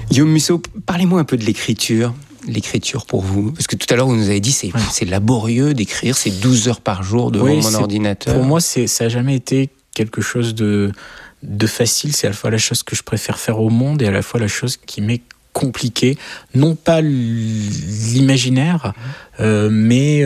Guillaume Musso, parlez-moi un peu de l'écriture. L'écriture pour vous, parce que tout à l'heure vous nous avez dit c'est laborieux d'écrire, c'est 12 heures par jour devant mon ordinateur. Pour moi, ça n'a jamais été quelque chose de facile. C'est à la fois la chose que je préfère faire au monde et à la fois la chose qui m'est compliquée. Non pas l'imaginaire, mais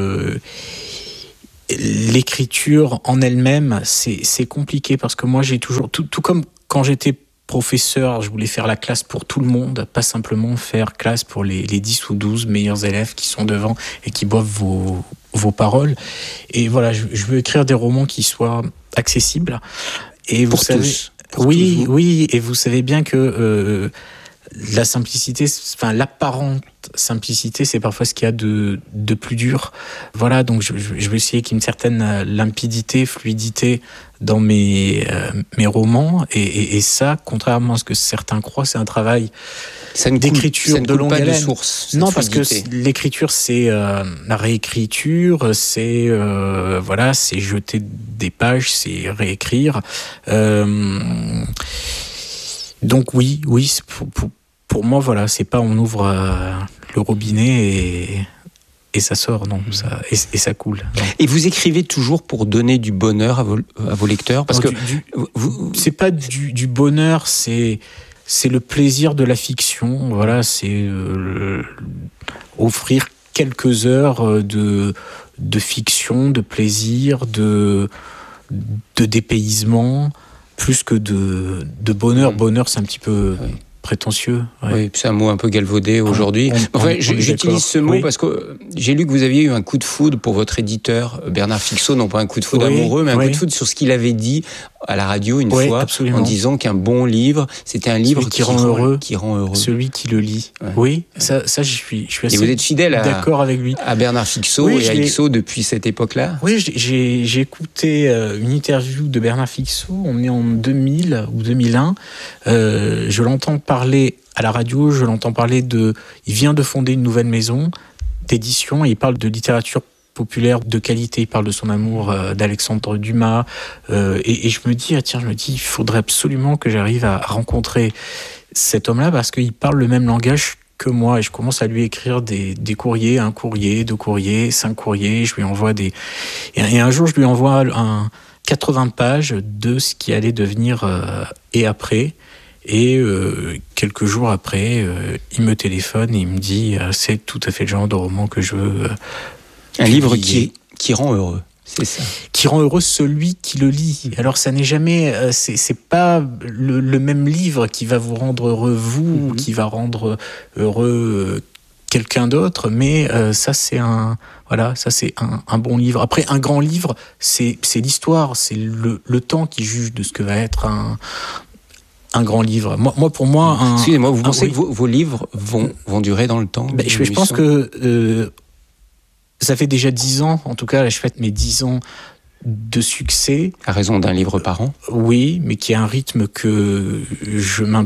l'écriture en elle-même, c'est compliqué parce que moi j'ai toujours, tout comme quand j'étais professeur, je voulais faire la classe pour tout le monde, pas simplement faire classe pour les 10 ou 12 meilleurs élèves qui sont devant et qui boivent vos paroles. Et voilà, je veux écrire des romans qui soient accessibles. Et vous savez, tous. Oui, et vous savez bien que la simplicité, enfin l'apparente simplicité, c'est parfois ce qu'il y a de plus dur. Voilà, donc je veux essayer qu'il y ait une certaine limpidité, fluidité dans mes romans. Et ça, contrairement à ce que certains croient, c'est un travail d'écriture de longue haleine. Non, parce que l'écriture, c'est la réécriture, c'est c'est jeter des pages, c'est réécrire. Donc oui, pour moi, voilà, c'est pas on ouvre le robinet et ça sort, non, et ça coule. Non. Et vous écrivez toujours pour donner du bonheur à vos lecteurs, parce que c'est pas du bonheur, c'est le plaisir de la fiction. Voilà, c'est offrir quelques heures de fiction, de plaisir, de dépaysement, plus que de bonheur. Bonheur, c'est un petit peu prétentieux. Ouais. Oui, c'est un mot un peu galvaudé aujourd'hui. J'utilise ce mot parce que j'ai lu que vous aviez eu un coup de foudre pour votre éditeur, Bernard Fixot, non pas un coup de foudre amoureux, mais un coup de foudre sur ce qu'il avait dit à la radio une fois, absolument. En disant qu'un bon livre, c'était un livre qui rend heureux. Celui qui le lit. Ouais. Oui, ça je suis assez et vous êtes fidèle d'accord avec lui. À Bernard Fixot et à Ixot depuis cette époque-là. Oui, j'ai écouté une interview de Bernard Fixot, on est en 2000 ou 2001. Je l'entends parler à la radio, il vient de fonder une nouvelle maison d'édition et il parle de littérature populaire de qualité, il parle de son amour d'Alexandre Dumas et je me dis il faudrait absolument que j'arrive à rencontrer cet homme-là parce qu'il parle le même langage que moi et je commence à lui écrire des courriers, 1 courrier, 2 courriers, 5 courriers, je lui envoie et un jour je lui envoie 80 pages de ce qui allait devenir et après. Et quelques jours après, il me téléphone et il me dit c'est tout à fait le genre de roman que je veux un livre qui rend heureux, c'est ça. Qui rend heureux celui qui le lit. Alors ça n'est jamais, c'est pas le même livre qui va vous rendre heureux vous, qui va rendre heureux quelqu'un d'autre, mais ça c'est un bon livre. Après un grand livre, c'est l'histoire, c'est le temps qui juge de ce que va être un grand livre. Moi, pour moi... Excusez-moi, vous pensez que vos livres vont durer dans le temps? Je pense que ça fait déjà 10 ans, en tout cas, là, je fête mes 10 ans de succès. À raison d'un livre par an? Oui, mais qui est un rythme que je ne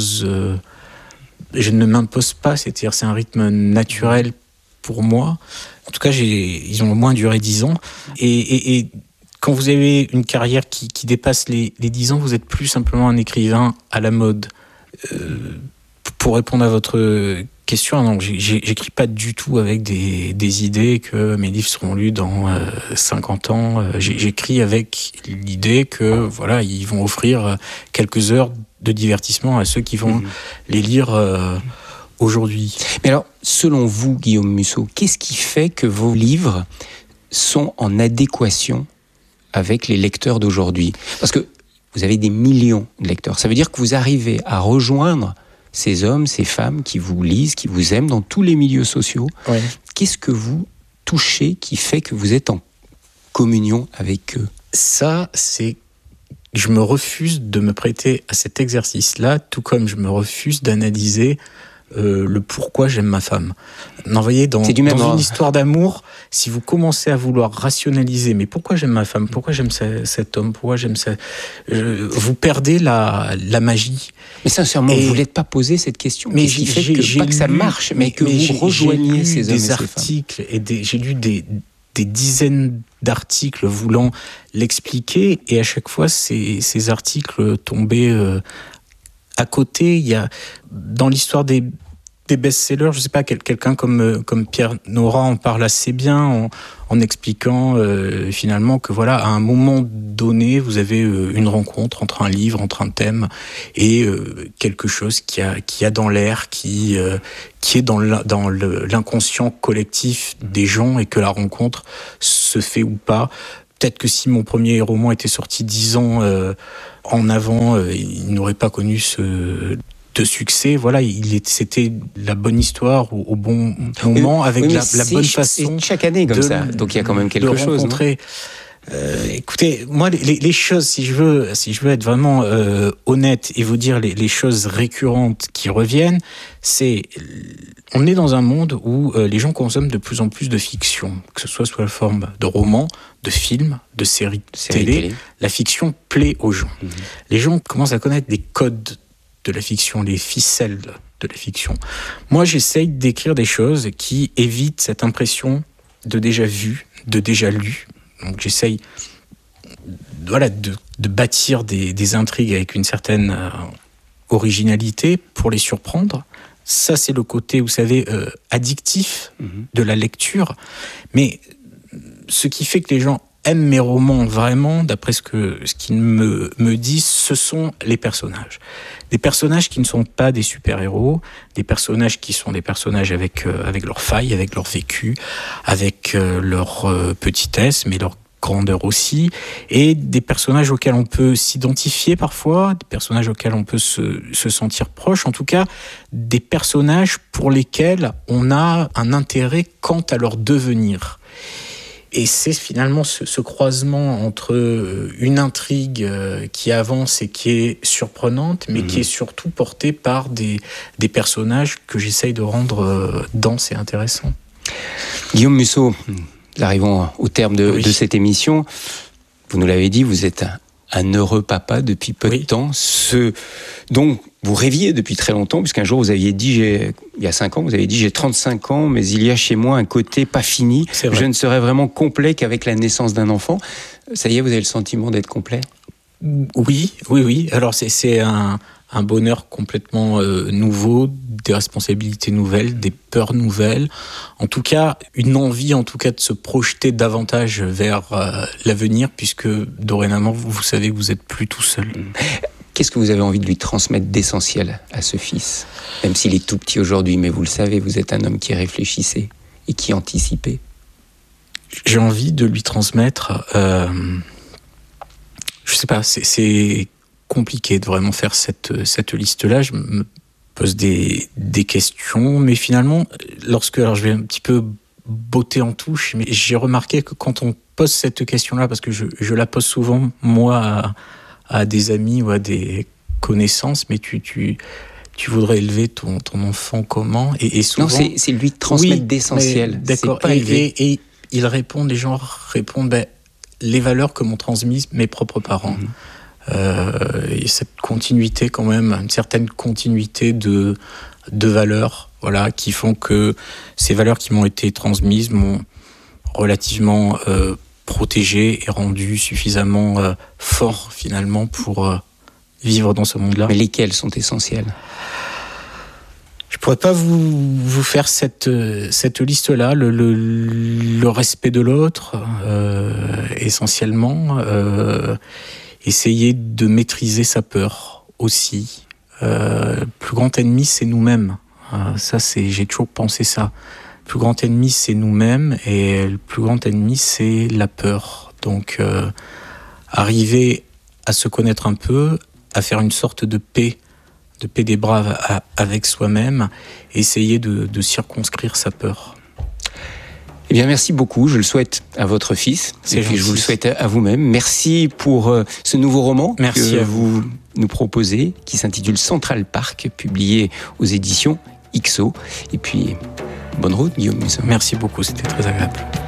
m'impose pas, c'est-à-dire c'est un rythme naturel pour moi. En tout cas, ils ont au moins duré 10 ans. Et quand vous avez une carrière qui dépasse les 10 ans, vous n'êtes plus simplement un écrivain à la mode. Pour répondre à votre question, non, j'écris pas du tout avec des idées que mes livres seront lus dans 50 ans. J'écris avec l'idée que voilà, ils vont offrir quelques heures de divertissement à ceux qui vont les lire aujourd'hui. Mais alors, selon vous, Guillaume Musso, qu'est-ce qui fait que vos livres sont en adéquation avec les lecteurs d'aujourd'hui? Parce que vous avez des millions de lecteurs. Ça veut dire que vous arrivez à rejoindre ces hommes, ces femmes qui vous lisent, qui vous aiment dans tous les milieux sociaux. Ouais. Qu'est-ce que vous touchez qui fait que vous êtes en communion avec eux? Ça, c'est... Je me refuse de me prêter à cet exercice-là, tout comme je me refuse d'analyser le pourquoi j'aime ma femme. Non, voyez, dans une histoire d'amour, si vous commencez à vouloir rationaliser, mais pourquoi j'aime ma femme, pourquoi j'aime cet homme, pourquoi j'aime ça, vous perdez la magie. Mais sincèrement, vous ne l'êtes pas posé cette question. Mais ce qui fait que, pas que ça marche, mais que vous rejoignez ces hommes et ces articles femmes. J'ai lu des dizaines d'articles voulant l'expliquer, et à chaque fois, ces articles tombaient à côté, il y a dans l'histoire des best-sellers, je sais pas, quelqu'un comme Pierre Nora en parle assez bien en expliquant finalement que voilà, à un moment donné, vous avez une rencontre entre un livre, entre un thème et quelque chose qui a dans l'air, qui est dans l'inconscient collectif des gens, et que la rencontre se fait ou pas. Peut-être que si mon premier roman était sorti 10 ans en avant, il n'aurait pas connu de succès. Voilà, c'était la bonne histoire au bon moment, avec la bonne façon. C'est chaque année comme ça, donc il y a quand même quelque chose. Rencontrer. Écoutez, moi, les choses, si je veux être vraiment honnête et vous dire les choses récurrentes qui reviennent, on est dans un monde où les gens consomment de plus en plus de fiction, que ce soit sous la forme de romans, de films, de séries télé. La fiction plaît aux gens. Mmh. Les gens commencent à connaître des codes de la fiction, les ficelles de la fiction. Moi, j'essaye d'écrire des choses qui évitent cette impression de déjà vu, de déjà lu. Donc j'essaye de bâtir des intrigues avec une certaine originalité pour les surprendre. Ça, c'est le côté, vous savez, addictif de la lecture. Mais ce qui fait que les gens aiment mes romans vraiment, d'après ce qu'ils me disent, ce sont les personnages. Des personnages qui ne sont pas des super-héros, des personnages qui sont des personnages avec leurs failles, avec leur vécu, avec leur petitesse, mais leur grandeur aussi, et des personnages auxquels on peut s'identifier parfois, des personnages auxquels on peut se sentir proche, en tout cas des personnages pour lesquels on a un intérêt quant à leur devenir. Et c'est finalement ce croisement entre une intrigue qui avance et qui est surprenante, mais qui est surtout portée par des personnages que j'essaye de rendre denses et intéressants. Guillaume Musso, nous arrivons au terme de cette émission. Vous nous l'avez dit, vous êtes un heureux papa depuis peu de temps. Donc, vous rêviez depuis très longtemps, puisqu'un jour vous aviez dit, il y a 5 ans, vous avez dit, j'ai 35 ans, mais il y a chez moi un côté pas fini. Je ne serai vraiment complet qu'avec la naissance d'un enfant. Ça y est, vous avez le sentiment d'être complet ? Oui. Alors, c'est un bonheur complètement nouveau, des responsabilités nouvelles, des peurs nouvelles. En tout cas, une envie de se projeter davantage vers l'avenir, puisque dorénavant, vous savez que vous n'êtes plus tout seul. Qu'est-ce que vous avez envie de lui transmettre d'essentiel à ce fils ? Même s'il est tout petit aujourd'hui, mais vous le savez, vous êtes un homme qui réfléchissait et qui anticipait. J'ai envie de lui transmettre... je sais pas, c'est compliqué de vraiment faire cette liste-là. Je me pose des questions, mais finalement, alors je vais un petit peu botter en touche, mais j'ai remarqué que quand on pose cette question-là, parce que je la pose souvent, moi, à des amis ou à des connaissances, mais tu voudrais élever ton enfant comment ? Et souvent, non, c'est lui transmettre d'essentiel. D'accord. Et les gens répondent, les valeurs que m'ont transmises mes propres parents. Et cette continuité quand même, une certaine continuité de valeurs, voilà, qui font que ces valeurs qui m'ont été transmises m'ont relativement protégé et rendu suffisamment fort finalement pour vivre dans ce monde-là. Mais lesquelles sont essentielles ? Je pourrais pas vous faire cette liste-là. Le respect de l'autre, essentiellement. Essayer de maîtriser sa peur aussi. Le plus grand ennemi, c'est nous-mêmes. J'ai toujours pensé ça. Le plus grand ennemi, c'est nous-mêmes, et le plus grand ennemi, c'est la peur. Donc, arriver à se connaître un peu, à faire une sorte de paix des braves avec soi-même, essayer de circonscrire sa peur. Eh bien, merci beaucoup. Je le souhaite à votre fils. C'est gentil. Je vous le souhaite à vous-même. Merci pour ce nouveau roman que vous nous proposez, qui s'intitule Central Park, publié aux éditions XO. Et puis, bonne route, Guillaume Musso. Merci beaucoup, c'était très agréable.